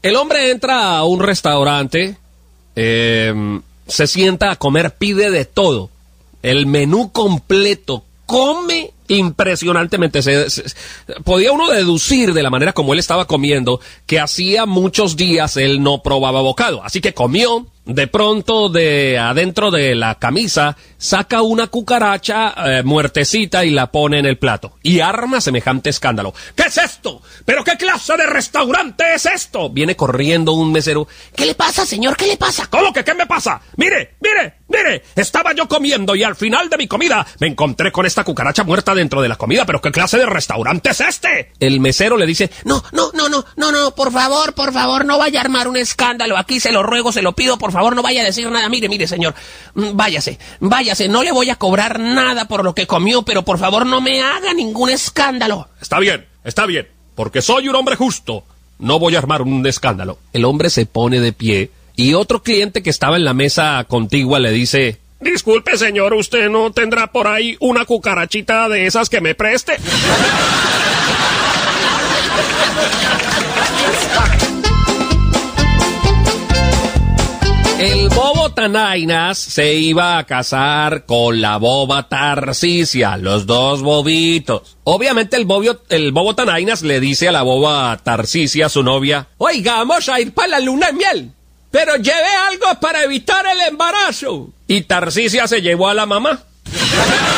El hombre entra a un restaurante, se sienta a comer, pide de todo, el menú completo, come impresionantemente. Podía uno deducir de la manera como él estaba comiendo que hacía muchos días él no probaba bocado. Así que comió, de pronto de adentro de la camisa saca una cucaracha muertecita y la pone en el plato. Y arma semejante escándalo. ¿Qué es esto? ¿Pero qué clase de restaurante es esto? Viene corriendo un mesero. ¿Qué le pasa, señor? ¿Qué le pasa? ¿Cómo que qué me pasa? Mire, estaba yo comiendo y al final de mi comida me encontré con esta cucaracha muerta dentro de la comida. ¿Pero qué clase de restaurante es este? El mesero le dice, no, por favor, no vaya a armar un escándalo. Aquí se lo ruego, se lo pido, por favor, no vaya a decir nada. Mire, señor, váyase, no le voy a cobrar nada por lo que comió, pero por favor no me haga ningún escándalo. Está bien, porque soy un hombre justo. No voy a armar un escándalo. El hombre se pone de pie y otro cliente que estaba en la mesa contigua le dice, disculpe, señor, ¿usted no tendrá por ahí una cucarachita de esas que me preste? El bobo Tanainas se iba a casar con la boba Tarsicia, los dos bobitos. Obviamente el bobo Tanainas le dice a la boba Tarsicia, su novia, oiga, vamos a ir para la luna de miel, pero lleve algo para evitar el embarazo. Y Tarsicia se llevó a la mamá.